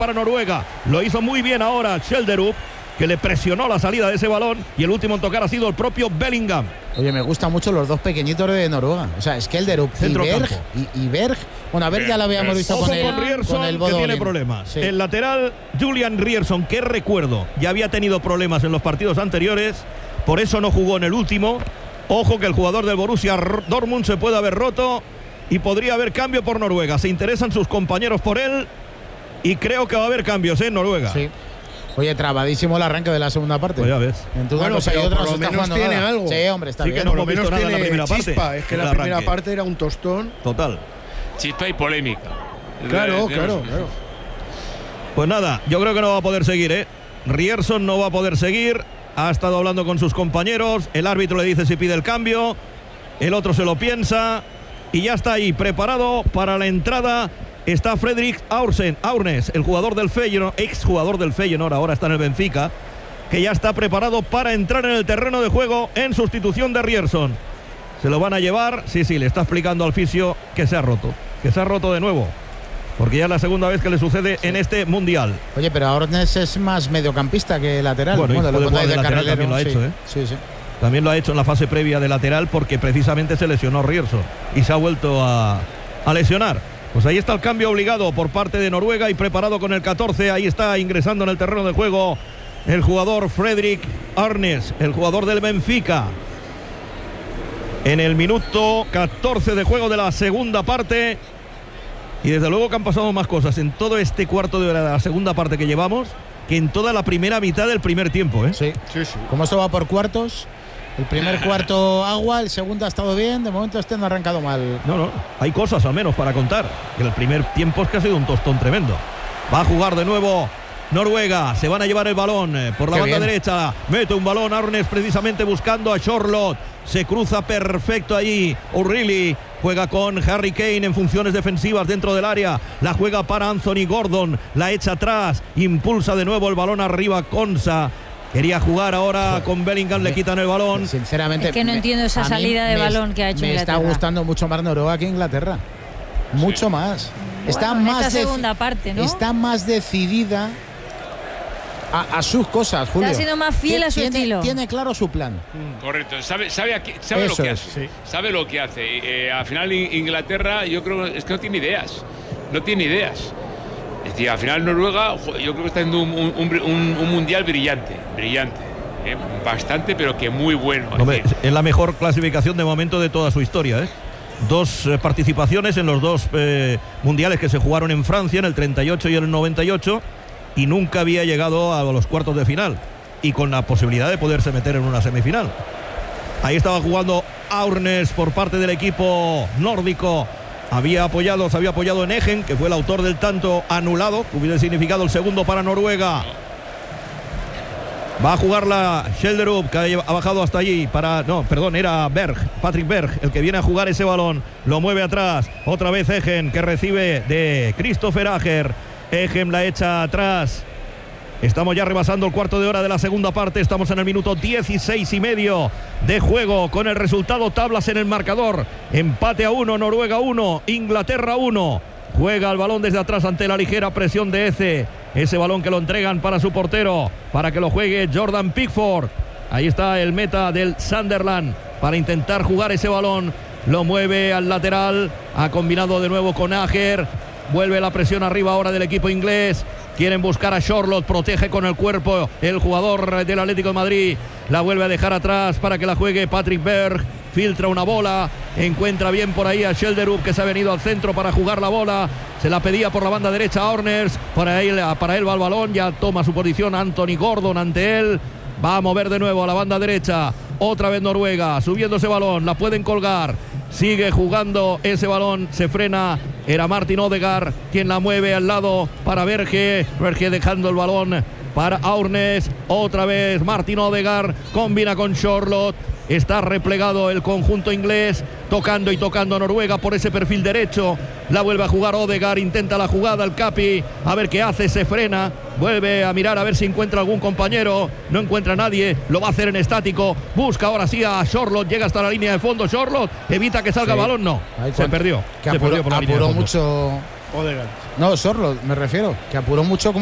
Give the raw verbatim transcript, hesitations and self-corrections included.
para Noruega. Lo hizo muy bien ahora Schjelderup, que le presionó la salida de ese balón, y el último en tocar ha sido el propio Bellingham. Oye, me gustan mucho los dos pequeñitos de Noruega. O sea, Schjelderup y Berg, y, y Berg. Bueno, a ver, ya lo habíamos visto Ojo con el, con Ryerson, con el que Bodo tiene Glimt. problemas. Sí. El lateral Julian Ryerson, que recuerdo, ya había tenido problemas en los partidos anteriores, por eso no jugó en el último. Ojo que el jugador del Borussia Dortmund se puede haber roto y podría haber cambio por Noruega. Se interesan sus compañeros por él y creo que va a haber cambios en Noruega. Sí. Oye, trabadísimo el arranque de la segunda parte. Pues ya ves. En Bueno, cosa y pero otra por no lo se está menos jugando tiene nada. algo. Sí, hombre, está Sí, bien. que no Por lo hemos visto menos nada en la tiene primera parte, chispa. Es que en la el primera arranque. parte era un tostón. Total. Chispa y polémica. Claro, Eh, claro, tenemos- claro. Pues nada, yo creo que no va a poder seguir, ¿eh? Ryerson no va a poder seguir. Ha estado hablando con sus compañeros. El árbitro le dice si pide el cambio. El otro se lo piensa. Y ya está ahí, preparado para la entrada. Está Fredrik Aursen, Aurnes, el jugador del Feyenoord, ex jugador del Feyenoord, ahora está en el Benfica, que ya está preparado para entrar en el terreno de juego en sustitución de Ryerson. Se lo van a llevar. Sí, sí, le está explicando al fisio que se ha roto. Que se ha roto de nuevo. Porque ya es la segunda vez que le sucede sí. en este Mundial. Oye, pero Aurnes es más mediocampista que lateral. Bueno, bueno, y lo puede contáis jugar de de lateral, carrilero. también lo ha sí. hecho, ¿eh? Sí, sí. También lo ha hecho en la fase previa de lateral porque precisamente se lesionó Ryerson y se ha vuelto a, a lesionar. Pues ahí está el cambio obligado por parte de Noruega y preparado con el catorce. Ahí está ingresando en el terreno de juego el jugador Fredrik Aurnes, el jugador del Benfica. En el minuto catorce de juego de la segunda parte. Y desde luego que han pasado más cosas en todo este cuarto de hora de la segunda parte que llevamos que en toda la primera mitad del primer tiempo, ¿eh? Sí, Sí, sí. como esto va por cuartos, el primer cuarto agua, el segundo ha estado bien, de momento este no ha arrancado mal. No, no, hay cosas al menos para contar. Que el primer tiempo es que ha sido un tostón tremendo. Va a jugar de nuevo Noruega, se van a llevar el balón eh, por la Qué banda bien. derecha. Mete un balón Aurnes precisamente buscando a Charlotte. Se cruza perfecto allí. O'Reilly juega con Harry Kane en funciones defensivas dentro del área. La juega para Anthony Gordon. La echa atrás. Impulsa de nuevo el balón arriba Konsa. Quería jugar ahora sí. con Bellingham, le quitan el balón. Sinceramente, es que no me, entiendo esa salida de me, balón que ha hecho me Inglaterra. Me está gustando mucho más Noruega que Inglaterra. Mucho sí. más. Bueno, está en más esta segunda parte, ¿no? Está más decidida a, a sus cosas, Julio. Está siendo más fiel a su tiene, estilo. Tiene claro su plan. Correcto, sabe, sabe, aquí, sabe lo que es, hace. sí. Sabe lo que hace. Eh, al final Inglaterra, yo creo es que no tiene ideas. No tiene ideas. Es decir, al final Noruega, yo creo que está haciendo un, un, un, un mundial brillante, brillante. Eh, bastante, pero que muy bueno. Hombre, es la mejor clasificación de momento de toda su historia, ¿eh? Dos eh, participaciones en los dos eh, mundiales que se jugaron en Francia, en el treinta y ocho y en el noventa y ocho, y nunca había llegado a los cuartos de final, y con la posibilidad de poderse meter en una semifinal. Ahí estaba jugando Aurnes por parte del equipo nórdico. Había apoyado, se había apoyado en Egen, que fue el autor del tanto anulado, que hubiera significado el segundo para Noruega. Va a jugar la Schjelderup, que ha bajado hasta allí para... No, perdón, era Berg, Patrick Berg, el que viene a jugar ese balón. Lo mueve atrás. Otra vez Egen, que recibe de Christopher Ager. Egen la echa atrás. Estamos ya rebasando el cuarto de hora de la segunda parte. Estamos en el minuto dieciséis y medio de juego. Con el resultado tablas en el marcador. Empate a uno, Noruega uno, Inglaterra uno. Juega el balón desde atrás ante la ligera presión de Eze. Ese balón que lo entregan para su portero, para que lo juegue Jordan Pickford. Ahí está el meta del Sunderland para intentar jugar ese balón. Lo mueve al lateral. Ha combinado de nuevo con Ager. Vuelve la presión arriba ahora del equipo inglés. Quieren buscar a Charlotte, protege con el cuerpo el jugador del Atlético de Madrid. La vuelve a dejar atrás para que la juegue Patrick Berg. Filtra una bola, encuentra bien por ahí a Schjelderup, que se ha venido al centro para jugar la bola. Se la pedía por la banda derecha a Aurnes. Para él, para él va el balón, ya toma su posición Anthony Gordon ante él. Va a mover de nuevo a la banda derecha. Otra vez Noruega, subiendo ese balón, la pueden colgar. Sigue jugando ese balón, se frena. Era Martin Odegaard quien la mueve al lado para Berge. Berge dejando el balón para Aurnes. Otra vez Martin Odegaard combina con Charlotte. Está replegado el conjunto inglés, tocando y tocando a Noruega por ese perfil derecho. La vuelve a jugar Odegaard, intenta la jugada el Capi, a ver qué hace, se frena, vuelve a mirar a ver si encuentra algún compañero, no encuentra a nadie, lo va a hacer en estático, busca ahora sí a Charlotte, llega hasta la línea de fondo, Charlotte evita que salga sí. el balón, no, Ahí se perdió, que se apuró, perdió por la línea de apuró fondo. mucho Odegaard. No, Sorlo, me refiero, que apuró mucho